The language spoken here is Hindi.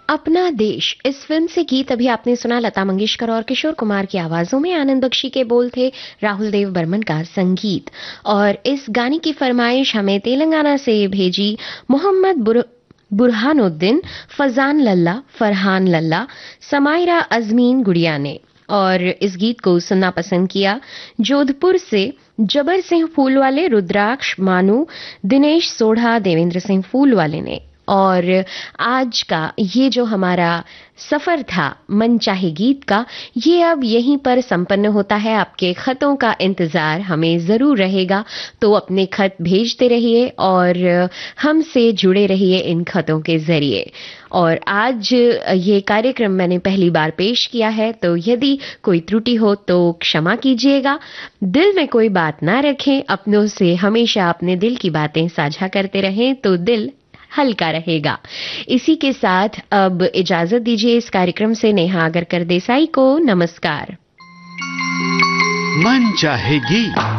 अपना देश इस फिल्म से गीत अभी आपने सुना लता मंगेशकर और किशोर कुमार की आवाजों में। आनंद बख्शी के बोल थे, राहुल देव बर्मन का संगीत। और इस गाने की फरमाइश हमें तेलंगाना से भेजी मोहम्मद बुरहानुद्दीन फरहान लल्ला, समायरा अजमीन गुड़िया ने। और इस गीत को सुनना पसंद किया जोधपुर से जबर सिंह फूलवाले, रुद्राक्ष मानू, दिनेश सोढ़ा, देवेंद्र सिंह फूलवाले ने। और आज का ये जो हमारा सफर था मन चाहे गीत का, ये अब यहीं पर संपन्न होता है। आपके खतों का इंतजार हमें जरूर रहेगा, तो अपने खत भेजते रहिए और हमसे जुड़े रहिए इन खतों के जरिए। और आज ये कार्यक्रम मैंने पहली बार पेश किया है, तो यदि कोई त्रुटि हो तो क्षमा कीजिएगा। दिल में कोई बात ना रखें, अपनों से हमेशा अपने दिल की बातें साझा करते रहें तो दिल हल्का रहेगा। इसी के साथ अब इजाजत दीजिए इस कार्यक्रम से नेहा आगरकर देसाई को। नमस्कार। मन चाहेगी।